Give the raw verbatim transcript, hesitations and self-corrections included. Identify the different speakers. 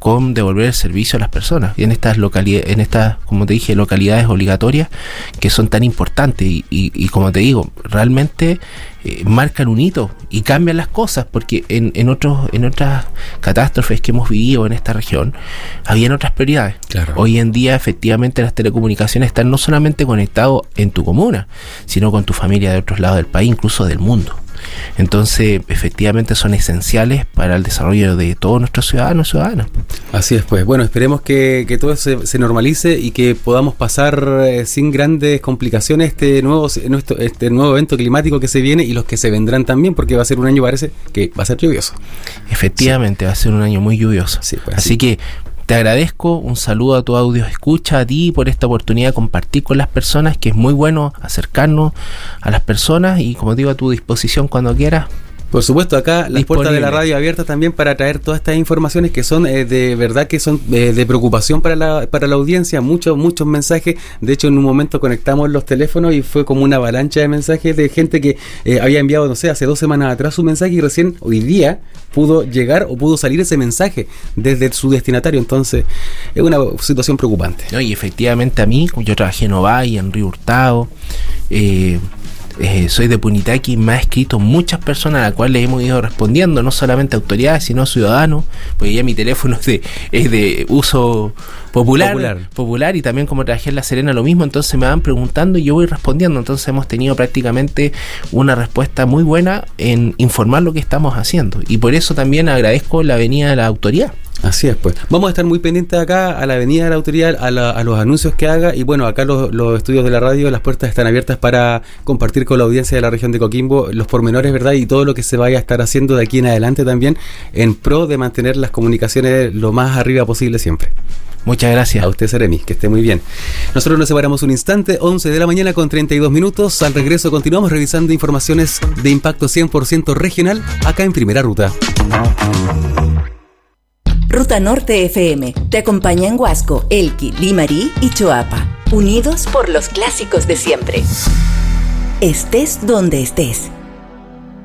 Speaker 1: con devolver el servicio a las personas y en estas localidades, en estas, como te dije, localidades obligatorias que son tan importantes y, y, y como te digo, realmente eh, marcan un hito y cambian las cosas, porque en, en otros, en otras catástrofes que hemos vivido en esta región habían otras prioridades. Claro. Hoy en día efectivamente las telecomunicaciones están no solamente conectados en tu comuna, sino con tu familia de otros lados del país, incluso del mundo. Entonces, efectivamente son esenciales para el desarrollo de todos nuestros ciudadanos y ciudadanas.
Speaker 2: Así es, pues. Bueno, esperemos que, que todo se, se normalice y que podamos pasar eh, sin grandes complicaciones este nuevo, este nuevo evento climático que se viene y los que se vendrán también, porque va a ser un año, parece, que va a ser lluvioso.
Speaker 1: Efectivamente, sí. Va a ser un año muy lluvioso. Sí, pues, así sí. que te agradezco, un saludo a tu audio escucha, a ti por esta oportunidad de compartir con las personas, que es muy bueno acercarnos a las personas y, como digo, a tu disposición cuando quieras.
Speaker 2: Por supuesto, acá las puertas de la radio abiertas también para traer todas estas informaciones que son eh, de verdad que son eh, de preocupación para la para la audiencia, muchos muchos mensajes. De hecho, en un momento conectamos los teléfonos y fue como una avalancha de mensajes de gente que eh, había enviado, no sé, hace dos semanas atrás su mensaje y recién hoy día pudo llegar o pudo salir ese mensaje desde su destinatario. Entonces, es una situación preocupante.
Speaker 1: No, y efectivamente a mí, yo trabajé en Ovalle, en Río Hurtado, eh, Eh, soy de Punitaqui, me ha escrito muchas personas a las cuales hemos ido respondiendo, no solamente autoridades, sino ciudadanos, porque ya mi teléfono es de, es de uso popular, popular, popular, y también como trabajé en La Serena lo mismo, entonces me van preguntando y yo voy respondiendo, entonces hemos tenido prácticamente una respuesta muy buena en informar lo que estamos haciendo, y por eso también agradezco la venida de la autoridad.
Speaker 2: Así es, pues. Vamos a estar muy pendientes acá a la venida de la autoridad, a, la, a los anuncios que haga, y bueno, acá los, los estudios de la radio, las puertas están abiertas para compartir con la audiencia de la región de Coquimbo los pormenores, ¿verdad? Y todo lo que se vaya a estar haciendo de aquí en adelante también, en pro de mantener las comunicaciones lo más arriba posible siempre.
Speaker 1: Muchas gracias.
Speaker 2: A usted, Seremi, que esté muy bien. Nosotros nos separamos un instante, once de la mañana con treinta y dos minutos. Al regreso continuamos revisando informaciones de impacto cien por ciento regional acá en Primera Ruta.
Speaker 3: Ruta Norte F M te acompaña en Huasco, Elqui, Limarí y Choapa, unidos por los clásicos de siempre. Estés donde estés.